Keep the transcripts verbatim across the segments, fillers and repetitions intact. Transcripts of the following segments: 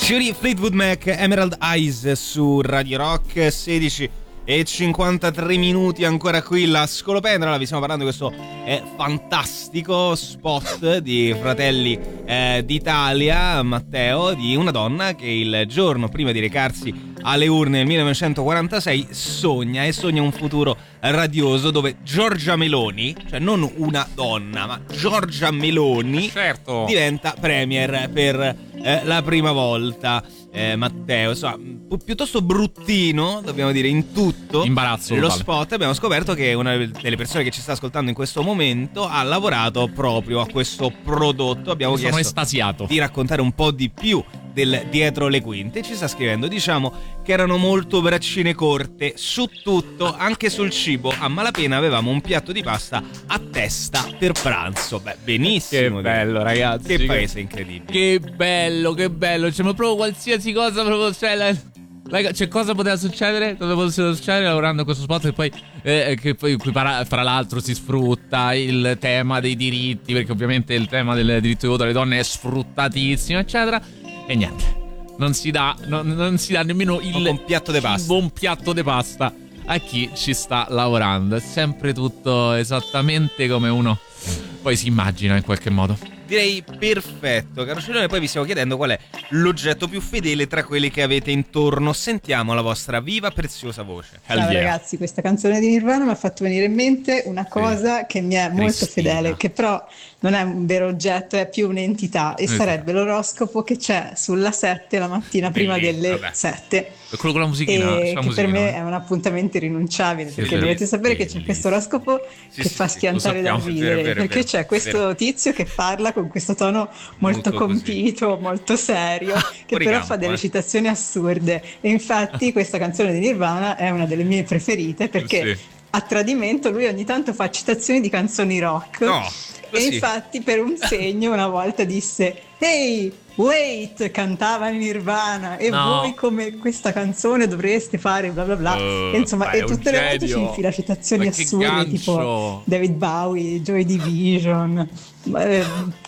Fury, Fleetwood Mac, Emerald Eyes su Radio Rock. Sedici e cinquantatré minuti ancora qui la Scolopendra. Vi stiamo parlando di questo eh, fantastico spot di Fratelli eh, d'Italia, Matteo, di una donna che il giorno prima di recarsi alle urne nel millenovecentoquarantasei sogna e sogna un futuro radioso dove Giorgia Meloni, cioè non una donna ma Giorgia Meloni, certo, diventa premier per eh, la prima volta. Eh, Matteo, insomma, pi- piuttosto bruttino, dobbiamo dire, in tutto imbarazzo lo totale. spot. Abbiamo scoperto che una delle persone che ci sta ascoltando in questo momento ha lavorato proprio a questo prodotto. Abbiamo Mi sono chiesto estasiato di raccontare un po' di più del dietro le quinte. Ci sta scrivendo, diciamo che erano molto braccine corte su tutto, anche sul cibo. A malapena avevamo un piatto di pasta a testa per pranzo. Beh, benissimo. Che bello, ragazzi. Che che paese incredibile. Che bello, che bello. Cioè, ma proprio qualsiasi cosa, proprio, cioè, la, la, cioè, cosa poteva succedere? Cosa poteva succedere lavorando a questo spot? E poi, eh, che poi qui para, fra l'altro si sfrutta il tema dei diritti, perché ovviamente il tema del diritto di voto alle donne è sfruttatissimo, eccetera. E niente, non si dà, non, non si dà nemmeno il un piatto di pasta. Un piatto di pasta a chi ci sta lavorando. È sempre tutto esattamente come uno poi si immagina in qualche modo. Direi perfetto, caro Celone. Poi vi stiamo chiedendo qual è l'oggetto più fedele tra quelli che avete intorno. Sentiamo la vostra viva, preziosa voce. Ciao yeah. ragazzi, questa canzone di Nirvana mi ha fatto venire in mente una cosa sì. che mi è molto Cristina. fedele, che però non è un vero oggetto, è più un'entità, e esatto. sarebbe l'oroscopo che c'è sulla sette la mattina prima Bellissimo. delle Vabbè. sette. È quello con la musichina, e la che musichina. per me è un appuntamento irrinunciabile, sì, perché dovete sapere che c'è questo oroscopo sì, che sì, fa schiantare da ridere, vero, vero, perché vero, c'è questo vero. tizio che parla con questo tono molto, molto compito, così. molto serio, che però campo, fa delle eh. citazioni assurde. E infatti questa canzone di Nirvana è una delle mie preferite, perché sì. a tradimento lui ogni tanto fa citazioni di canzoni rock. No, e infatti per un segno una volta disse: "Hey, wait", cantava in Nirvana, e no. voi come questa canzone dovreste fare bla bla bla. Uh, e insomma, e tutte le volte ci infila citazioni assurde tipo David Bowie, Joy Division, eh,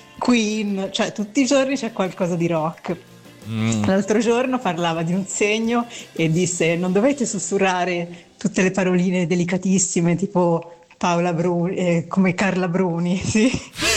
Queen, cioè tutti i giorni c'è qualcosa di rock. Mm. L'altro giorno parlava di un segno e disse: "Non dovete sussurrare tutte le paroline delicatissime tipo Paola Bruni, eh, come Carla Bruni, sì?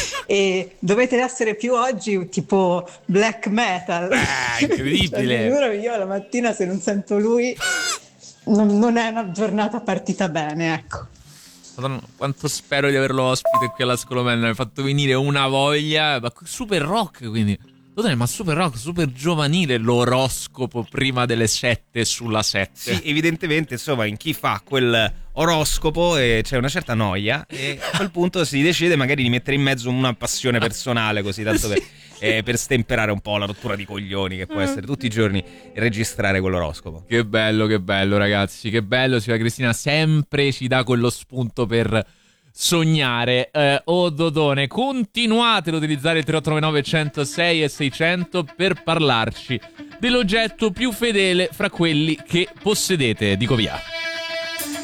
E dovete essere più oggi tipo black metal". Eh, incredibile. Cioè, giuro, io la mattina se non sento lui non, non è una giornata partita bene, ecco. Madonna, quanto spero di averlo ospite qui alla Scolopendra. Mi ha fatto venire una voglia, ma super rock, quindi ma super rock, super giovanile l'oroscopo prima delle sette sulla sette. Sì, evidentemente, insomma, in chi fa quel oroscopo eh, c'è una certa noia, e a quel punto si decide magari di mettere in mezzo una passione personale, così tanto per, eh, per stemperare un po' la rottura di coglioni che può essere tutti i giorni registrare quell'oroscopo. Che bello, che bello ragazzi, che bello. Signora Cristina sempre ci dà quello spunto per sognare. eh, oh Dodone, continuate ad utilizzare il tre otto nove nove uno zero sei e seicento per parlarci dell'oggetto più fedele fra quelli che possedete. Dico via.